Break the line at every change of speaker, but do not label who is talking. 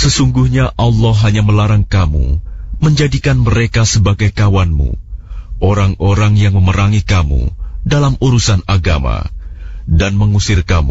Sesungguhnya Allah hanya melarang kamu menjadikan mereka sebagai kawanmu, orang-orang yang memerangi kamu dalam urusan agama, dan mengusir kamu